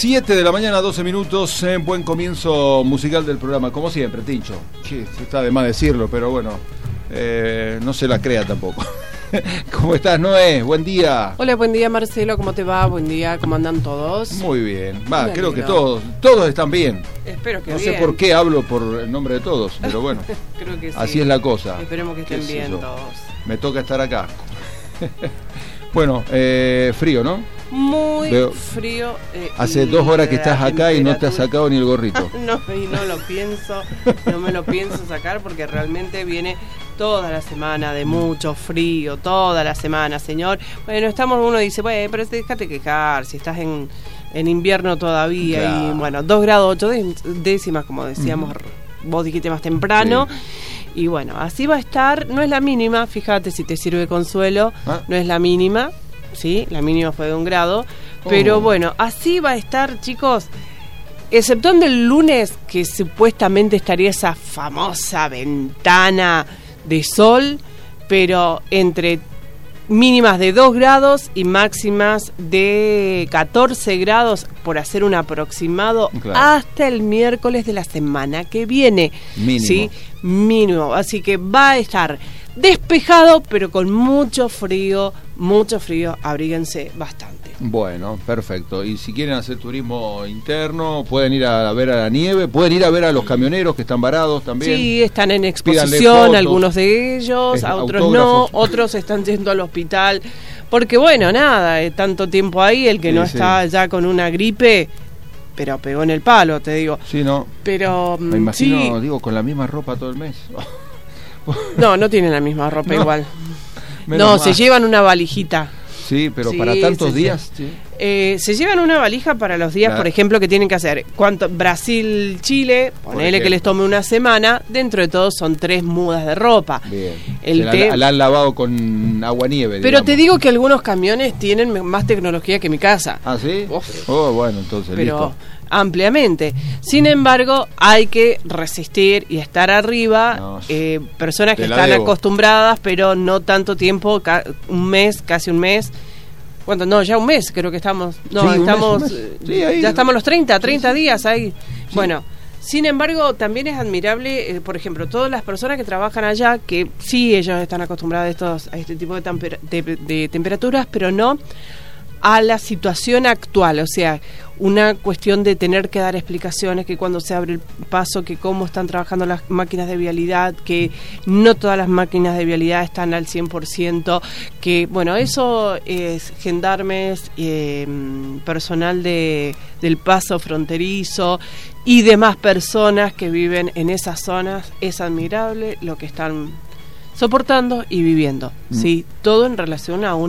7 de la mañana, 12 minutos, buen comienzo musical del programa, como siempre, Tincho. Sí, está de más decirlo, pero bueno, no se la crea tampoco. ¿Cómo estás, Noé? Buen día. Hola, buen día, Marcelo, ¿cómo te va? Buen día, ¿cómo andan todos? Muy bien, creo que todos están bien. Espero que no bien. sé por qué hablo por el nombre de todos, pero bueno, creo que sí. Así es la cosa. Esperemos que estén bien todos. Me toca estar acá. Bueno, frío, ¿no? Muy frío. Hace 2 horas que estás acá y no te has sacado ni el gorrito. No, y no lo pienso, no me lo pienso sacar porque realmente viene toda la semana de mucho frío, toda la semana, señor. Bueno, uno dice, bueno, pero déjate quejar, si estás en invierno todavía, claro. Y bueno, 2 grados 8 décimas, como decíamos, vos dijiste más temprano. Sí. Y bueno, así va a estar, no es la mínima, fíjate si te sirve consuelo, no es la mínima, sí, la mínima fue de 1 grado, pero bueno, así va a estar, chicos, exceptuando el lunes, que supuestamente estaría esa famosa ventana de sol, pero entre mínimas de 2 grados y máximas de 14 grados, por hacer un aproximado, claro, hasta el miércoles de la semana que viene. Mínimo. ¿Sí? Mínimo. Así que va a estar despejado, pero con mucho frío, abríguense bastante. Bueno, perfecto. Y si quieren hacer turismo interno, pueden ir a ver a la nieve, pueden ir a ver a los camioneros que están varados también. Sí, están en exposición, algunos de ellos, otros no, otros están yendo al hospital, porque bueno, nada, tanto tiempo ahí, el que no está ya con una gripe, pero pegó en el palo, te digo. Sí, no. Pero me imagino, digo, con la misma ropa todo el mes. No tienen la misma ropa igual. No, se llevan una valijita. Sí, pero para tantos días. Sí. Se llevan una valija para los días, por ejemplo, que tienen que hacer. Brasil, Chile, ponele que les tome una semana, dentro de todo son 3 mudas de ropa. Bien. La han lavado con agua nieve. Pero digamos, te digo que algunos camiones tienen más tecnología que mi casa. ¿Ah, sí? Bueno, entonces listo. Ampliamente. Sin embargo, hay que resistir y estar arriba. Personas que están acostumbradas, pero no tanto tiempo, casi un mes. ¿Cuánto? No, ya un mes creo que estamos. No, sí, estamos. Ya estamos los 30 días ahí. Sí. Bueno, sin embargo, también es admirable, por ejemplo, todas las personas que trabajan allá, que sí, ellos están acostumbrados a este tipo de temperaturas, pero no a la situación actual, o sea, una cuestión de tener que dar explicaciones, que cuando se abre el paso, que cómo están trabajando las máquinas de vialidad, que no todas las máquinas de vialidad están al 100%, que bueno, eso es gendarmes, personal del paso fronterizo y demás personas que viven en esas zonas. Es admirable lo que están soportando y viviendo, ¿sí? Todo en relación a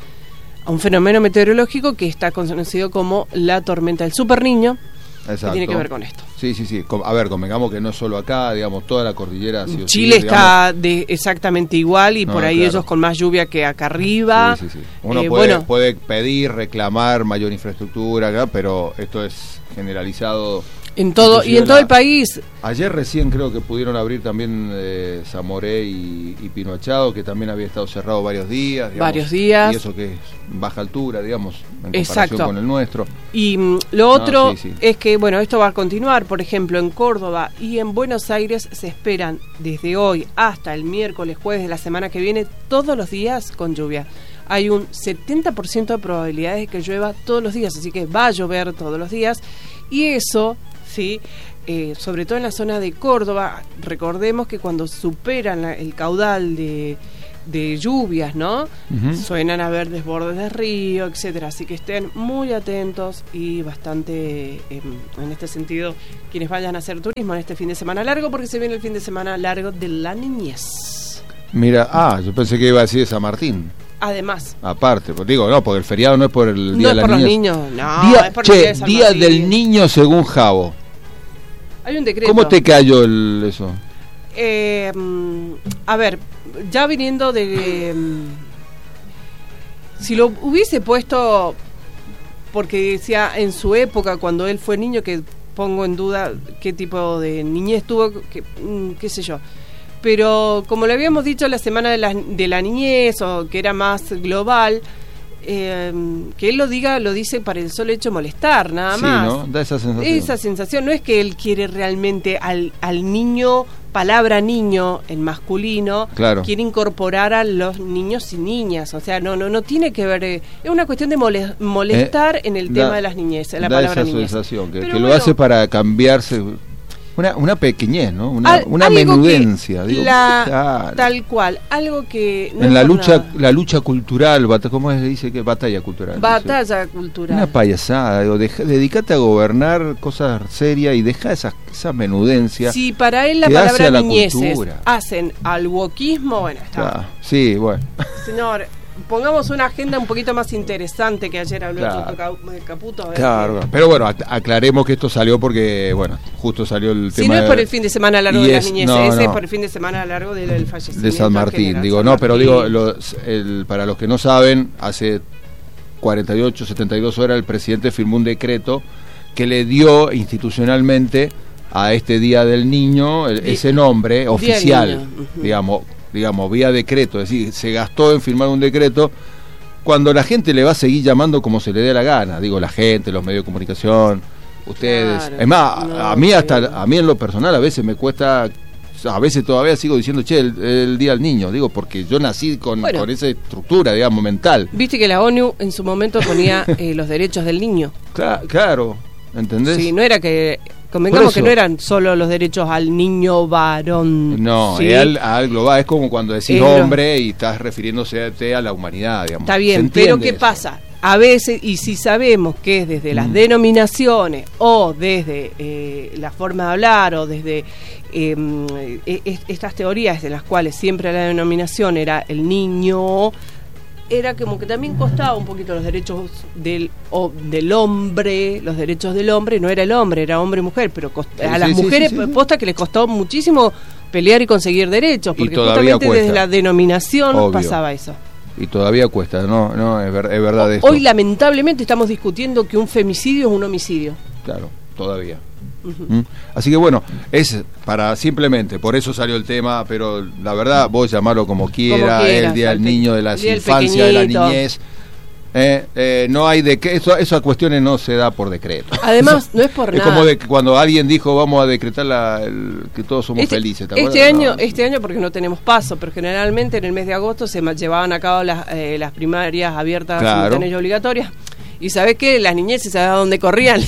un fenómeno meteorológico que está conocido como la tormenta del Super Niño. Exacto. Que tiene que ver con esto. Sí. A ver, convengamos que no solo acá, digamos, toda la cordillera. Chile está exactamente igual y por ahí ellos con más lluvia que acá arriba. Sí. Uno puede pedir, reclamar mayor infraestructura, pero esto es generalizado. En todo el país. Ayer recién creo que pudieron abrir también Zamoré y Pinoachado, que también había estado cerrado varios días. Y eso que es baja altura, digamos, en comparación con el nuestro. Y lo otro es que, bueno, esto va a continuar. Por ejemplo, en Córdoba y en Buenos Aires se esperan desde hoy hasta el miércoles, jueves de la semana que viene, todos los días con lluvia. Hay un 70% de probabilidades de que llueva todos los días, así que va a llover todos los días. Y eso, sí, sobre todo en la zona de Córdoba, recordemos que cuando superan el caudal de lluvias, ¿no? Suelen haber desbordes de río, etcétera. Así que estén muy atentos y bastante, en este sentido, quienes vayan a hacer turismo en este fin de semana largo, porque se viene el fin de semana largo de la niñez. Mira, yo pensé que iba a decir de San Martín. Además. Aparte, pues digo, no, porque el feriado no es por el Día de la Niñez. No es por los niños, no, es por el Día de San Día Martín. del Niño según Javo. Hay un decreto. ¿Cómo te cayó eso? A ver, ya viniendo de... si lo hubiese puesto, porque decía en su época, cuando él fue niño, que pongo en duda qué tipo de niñez tuvo, qué sé yo. Pero como le habíamos dicho la semana de la niñez, o que era más global, que él lo dice para el solo hecho de molestar, nada más. Sí, ¿no? Da esa sensación. Esa sensación, no es que él quiere realmente al niño, palabra niño en masculino, claro, quiere incorporar a los niños y niñas, o sea, no tiene que ver, es una cuestión de molestar en el tema de las niñeces, la palabra niñez. Da esa sensación, que lo hace para cambiarse. Una pequeñez, ¿no? Una menudencia. Digo, claro. Tal cual, algo que... No en la lucha cultural, ¿cómo se dice que batalla cultural? Batalla cultural. Una payasada, digo, dedicate a gobernar cosas serias y deja esa menudencia. Si para él la palabra niñeces hacen al wokismo, bueno, está. Claro. Sí, bueno. Señor, pongamos una agenda un poquito más interesante que ayer habló Caputo. Claro, pero bueno, aclaremos que esto salió porque, bueno, justo salió el tema. Si no es por el fin de semana largo de las niñeces, es por el fin de semana largo del fallecimiento de San Martín. Para los que no saben, hace 48, 72 horas el presidente firmó un decreto que le dio institucionalmente a este Día del Niño ese nombre oficial, digamos, vía decreto, es decir, se gastó en firmar un decreto cuando la gente le va a seguir llamando como se le dé la gana, digo, la gente, los medios de comunicación, ustedes, claro, es más, a mí en lo personal a veces me cuesta, a veces todavía sigo diciendo, el Día del Niño, digo, porque yo nací con esa estructura, digamos, mental. Viste que la ONU en su momento ponía los derechos del niño. Claro, ¿entendés? Sí, no era que... Convengamos que no eran solo los derechos al niño varón. No, ¿sí? al global. Es como cuando decís hombre y estás refiriéndose a la humanidad, digamos. Está bien, pero ¿qué pasa? A veces, y si sabemos que es desde las denominaciones o desde la forma de hablar o desde estas teorías de las cuales siempre la denominación era el niño, era como que también costaba un poquito los derechos del hombre, los derechos del hombre, no era el hombre, era hombre y mujer, pero a las mujeres posta que les costó muchísimo pelear y conseguir derechos, porque justamente cuesta. Desde la denominación pasaba eso. Y todavía cuesta, no es verdad esto. Hoy lamentablemente estamos discutiendo que un femicidio es un homicidio. Claro, todavía. Así que bueno, es para simplemente, por eso salió el tema, pero la verdad, vos llamarlo como quieras, el Día del Niño, de las infancias, de la niñez, no hay de que esas cuestiones no se da por decreto. Además, no es por nada. Es como de cuando alguien dijo vamos a decretar que todos somos felices. Este año porque no tenemos paso, pero generalmente en el mes de agosto se llevaban a cabo las primarias abiertas, simultáneas y obligatorias. ¿Y sabés qué? Las niñeces, ¿sabés a dónde corrían?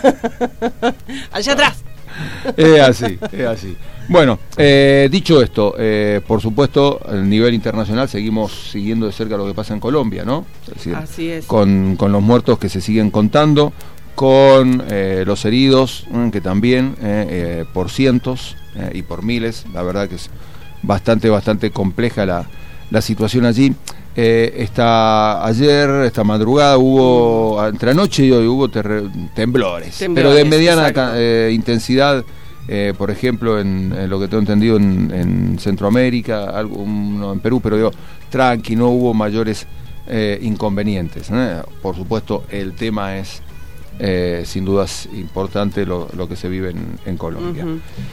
Allá atrás. Es así. Bueno, dicho esto, por supuesto, a nivel internacional seguimos siguiendo de cerca lo que pasa en Colombia, ¿no? Es decir, así es. Con los muertos que se siguen contando, con los heridos, que también por cientos y por miles, la verdad que es bastante compleja la situación allí. Esta madrugada hubo, entre anoche y hoy hubo temblores, pero de mediana intensidad, por ejemplo en lo que tengo entendido en Centroamérica, uno en Perú, pero tranqui, no hubo mayores inconvenientes. Por supuesto el tema es sin dudas importante lo que se vive en Colombia.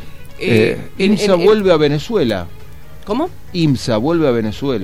IMSA vuelve a Venezuela. ¿Cómo? IMSA vuelve a Venezuela,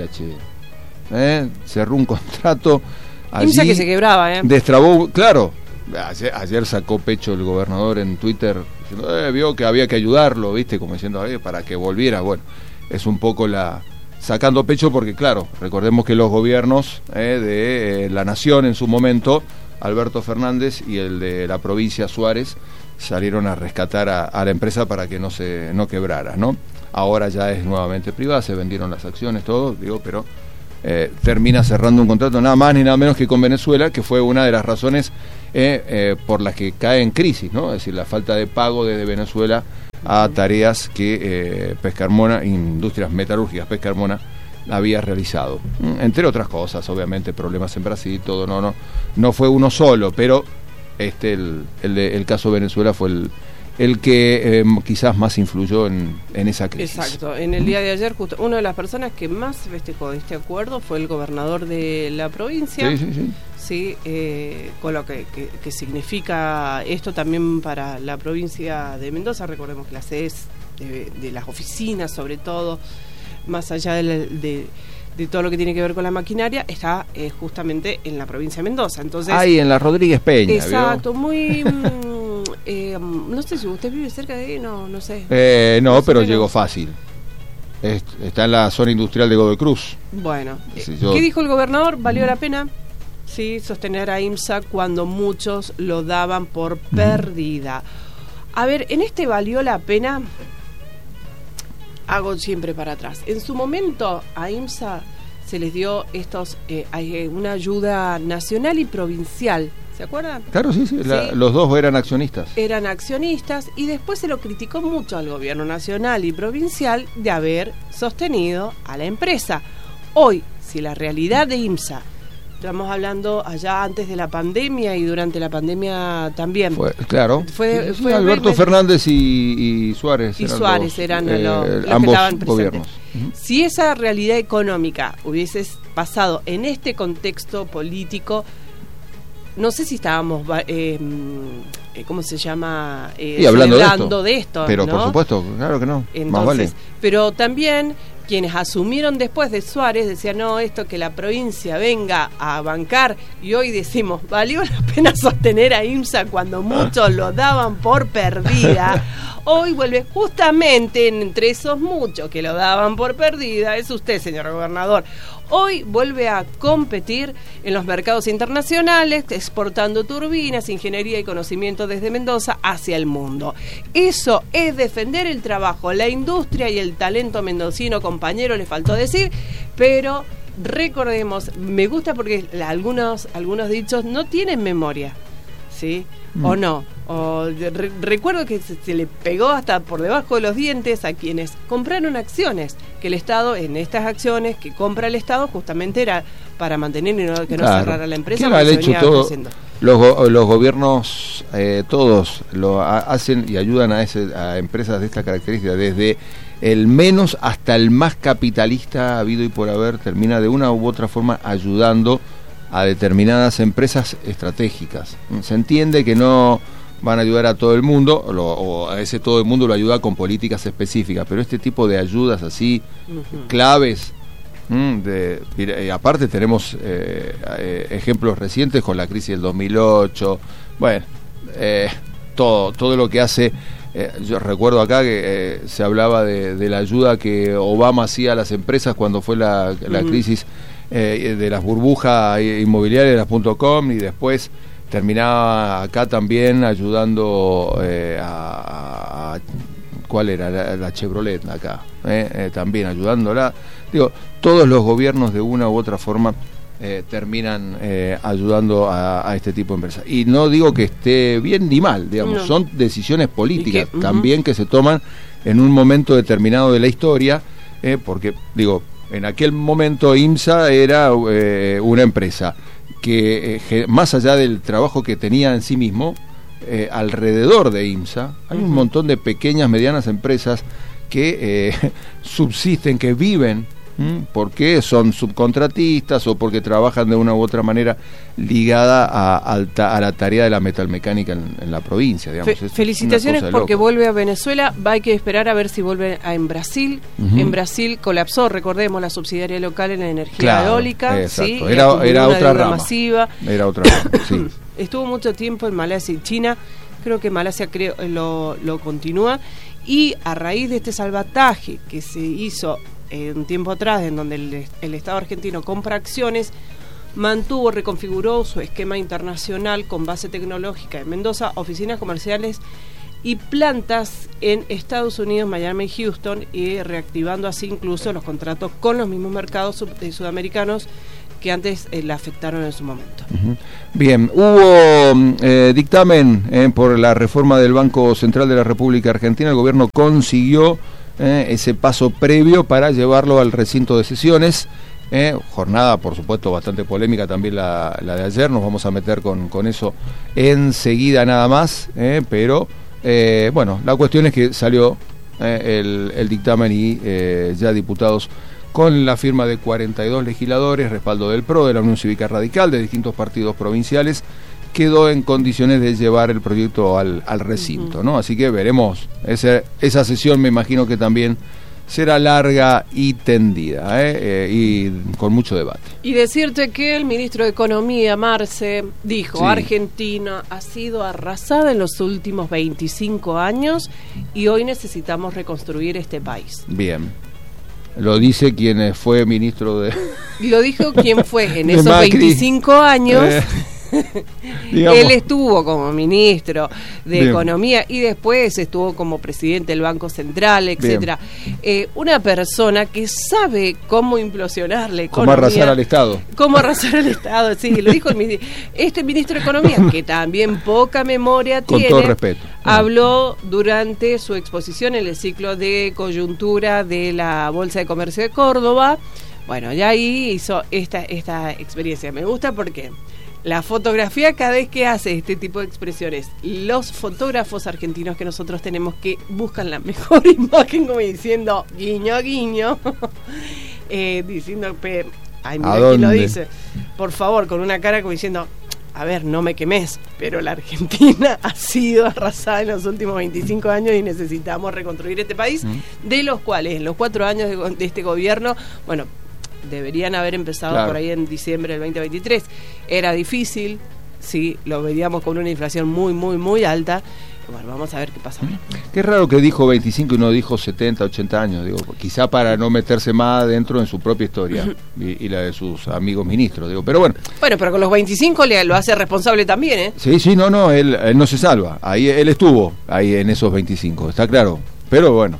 cerró un contrato allí, IMSA que se quebraba, destrabó, claro, ayer sacó pecho el gobernador en Twitter diciendo, vio que había que ayudarlo, viste, como diciendo, para que volviera. Bueno, es un poco sacando pecho porque claro, recordemos que los gobiernos de la nación en su momento, Alberto Fernández y el de la provincia Suárez, salieron a rescatar a la empresa para que no quebrara, ¿no? Ahora ya es nuevamente privada, se vendieron las acciones, todo, pero termina cerrando un contrato nada más ni nada menos que con Venezuela, que fue una de las razones por las que cae en crisis, ¿no? Es decir, la falta de pago desde Venezuela a tareas que Pesca Carmona, Industrias Metalúrgicas Pesca Carmona, había realizado. Entre otras cosas, obviamente, problemas en Brasil, todo, no fue uno solo, pero el caso Venezuela fue el que quizás más influyó en esa crisis. Exacto. En el día de ayer, justo una de las personas que más festejó este acuerdo fue el gobernador de la provincia. Sí, con lo que significa esto también para la provincia de Mendoza. Recordemos que las sedes de las oficinas, sobre todo, más allá de de todo lo que tiene que ver con la maquinaria está justamente en la provincia de Mendoza. Entonces, ahí en la Rodríguez Peña. Exacto, ¿vio? Muy... no sé si usted vive cerca de ahí, no sé. No, pero llegó fácil. Está en la zona industrial de Godoy Cruz. Bueno, ¿qué dijo el gobernador? ¿Valió la pena? Sí, sostener a IMSA cuando muchos lo daban por perdida. A ver, en este valió la pena, hago siempre para atrás. En su momento a IMSA se les dio una ayuda nacional y provincial. ¿Se acuerdan? Claro, sí. Los dos eran accionistas. Eran accionistas y después se lo criticó mucho al gobierno nacional y provincial de haber sostenido a la empresa. Hoy, si la realidad de IMSA, estamos hablando allá antes de la pandemia y durante la pandemia también. Fue Alberto Fernández y Suárez. Y Suárez eran los que ambos estaban presentes. Gobiernos. Si esa realidad económica hubiese pasado en este contexto político, no sé si estábamos, ¿cómo se llama? Y hablando de esto, pero ¿no? Por supuesto, claro que no. Entonces, más vale. Pero también quienes asumieron después de Suárez decían, no, esto que la provincia venga a bancar, y hoy decimos, valió la pena sostener a IMSA cuando muchos lo daban por perdida. Hoy vuelve justamente entre esos muchos que lo daban por perdida, es usted, señor gobernador. Hoy vuelve a competir en los mercados internacionales, exportando turbinas, ingeniería y conocimiento desde Mendoza hacia el mundo. Eso es defender el trabajo, la industria y el talento mendocino, compañero, le faltó decir, pero recordemos, me gusta porque algunos dichos no tienen memoria, ¿sí? ¿O no? Recuerdo que se le pegó hasta por debajo de los dientes a quienes compraron acciones, que el Estado, en estas acciones que compra el Estado, justamente era para mantener y que no cerrara la empresa. Claro, hecho todo, los gobiernos todos lo hacen y ayudan a empresas de esta característica, desde el menos hasta el más capitalista habido y por haber, termina de una u otra forma ayudando a determinadas empresas estratégicas. Se entiende que no van a ayudar a todo el mundo, o a ese todo el mundo lo ayuda con políticas específicas, pero este tipo de ayudas así, claves, aparte tenemos ejemplos recientes con la crisis del 2008, bueno, todo lo que hace, yo recuerdo acá que se hablaba de la ayuda que Obama hacía a las empresas cuando fue la crisis de las burbujas inmobiliarias, las .com, y después terminaba acá también ayudando a ¿cuál era? La Chevrolet acá, también ayudándola. Digo, todos los gobiernos de una u otra forma terminan ayudando a este tipo de empresas. Y no digo que esté bien ni mal, digamos, son decisiones políticas también que se toman en un momento determinado de la historia, porque, digo, en aquel momento IMSA era una empresa que más allá del trabajo que tenía en sí mismo, alrededor de IMSA hay un montón de pequeñas, medianas empresas que subsisten, que viven, porque son subcontratistas o porque trabajan de una u otra manera ligada a la tarea de la metalmecánica en la provincia, digamos. Felicitaciones porque vuelve a Venezuela, hay que esperar a ver si vuelve en Brasil. En Brasil colapsó, recordemos, la subsidiaria local en la energía eólica, ¿sí? Era otra rama masiva. Era otra rama, sí. Estuvo mucho tiempo en Malasia y China, creo que Malasia lo continúa, y a raíz de este salvataje que se hizo un tiempo atrás, en donde el Estado argentino compra acciones, reconfiguró su esquema internacional con base tecnológica en Mendoza, oficinas comerciales y plantas en Estados Unidos, Miami y Houston, y reactivando así incluso los contratos con los mismos mercados sudamericanos que antes la afectaron en su momento. Bien, hubo dictamen por la reforma del Banco Central de la República Argentina. El gobierno consiguió ese paso previo para llevarlo al recinto de sesiones. Jornada, por supuesto, bastante polémica también la de ayer. Nos vamos a meter con eso enseguida nada más, pero bueno, la cuestión es que salió el dictamen y ya diputados con la firma de 42 legisladores, respaldo del PRO, de la Unión Cívica Radical, de distintos partidos provinciales, quedó en condiciones de llevar el proyecto al recinto, ¿no? Así que veremos, esa sesión me imagino que también será larga y tendida, y con mucho debate. Y decirte que el ministro de Economía, Marce, dijo: Sí. Argentina ha sido arrasada en los últimos 25 años y hoy necesitamos reconstruir este país. Bien. Lo dice quien fue ministro de... Y lo dijo quien fue en De esos Macri. 25 años. Digamos. Él estuvo como ministro de Bien. Economía y después estuvo como presidente del Banco Central, etcétera. Una persona que sabe cómo implosionar la Cómo economía. arrasar al Estado. Cómo arrasar al Estado, sí, lo dijo este ministro de Economía, que también poca memoria Con tiene. todo respeto. Habló durante su exposición en el ciclo de coyuntura de la Bolsa de Comercio de Córdoba. Bueno, ya ahí hizo esta experiencia. Me gusta porque la fotografía, cada vez que hace este tipo de expresiones, los fotógrafos argentinos que nosotros tenemos, que buscan la mejor imagen, como diciendo guiño, guiño, diciendo, ay, mira quién lo dice, por favor, con una cara como diciendo, a ver, no me quemes, pero la Argentina ha sido arrasada en los últimos 25 años y necesitamos reconstruir este país, de los cuales en los 4 años de este gobierno, bueno, deberían haber empezado Claro. por ahí en diciembre del 2023. Era difícil, sí, lo veíamos con una inflación muy, muy, muy alta. Bueno, vamos a ver qué pasa ahora. Qué raro que dijo 25 y no dijo 70, 80 años, digo, quizá para no meterse más adentro en su propia historia y la de sus amigos ministros, digo, pero bueno. Bueno, pero con los 25 lo hace responsable también, ¿eh? Sí, no, él no se salva, ahí él estuvo ahí en esos 25, está claro, pero bueno,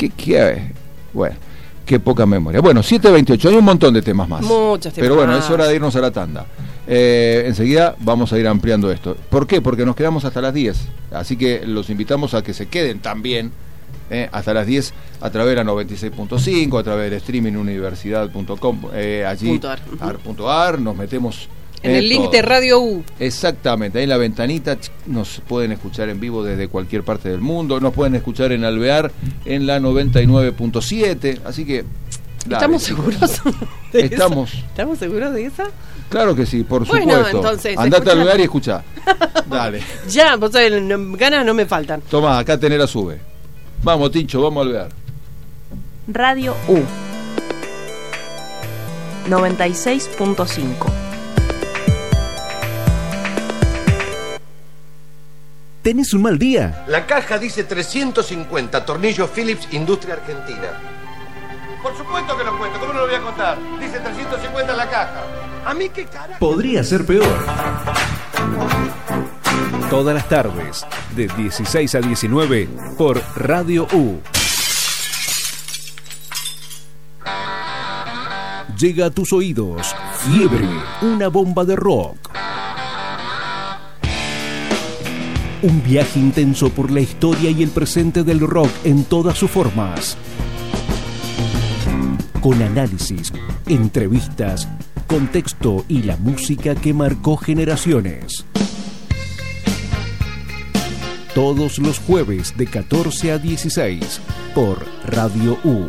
bueno, qué poca memoria. Bueno, 7:28, hay un montón de temas más. Muchos temas pero bueno, más. es hora de irnos a la tanda. Enseguida vamos a ir ampliando esto. ¿Por qué? Porque nos quedamos hasta las 10. Así que los invitamos a que se queden también hasta las 10 a través de la 96.5, a través del streaming universidad.com, allí .ar, nos metemos en el link todo. de Radio U. Exactamente, ahí en la ventanita nos pueden escuchar en vivo desde cualquier parte del mundo, nos pueden escuchar en Alvear en la 99.7, así que... dale, ¿Estamos seguros de Estamos. eso? ¿Estamos seguros de eso? Claro que sí, por Bueno, supuesto. entonces, andate al escucha. lugar y escuchá. Dale. Ya, vos sabés, ganas no me faltan. Tomá, acá tenés la sube. Vamos, Tincho, vamos al lugar. Radio U 96.5. ¿Tenés un mal día? La caja dice 350, tornillos Philips, Industria Argentina. Por supuesto que lo cuento, ¿cómo no lo voy a contar? Dice 350 en la caja. ¿A mí qué carajo? Podría ser peor. Todas las tardes, de 16 a 19, por Radio U. Llega a tus oídos Fiebre, una bomba de rock. Un viaje intenso por la historia y el presente del rock en todas sus formas. Con análisis, entrevistas, contexto y la música que marcó generaciones. Todos los jueves de 14 a 16 por Radio U.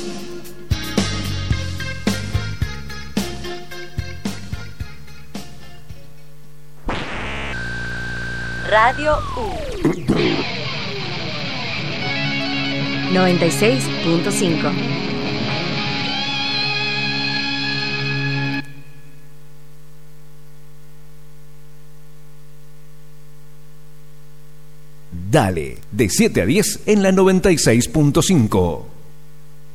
Radio U 96.5. Dale, de 7 a 10 en la 96.5.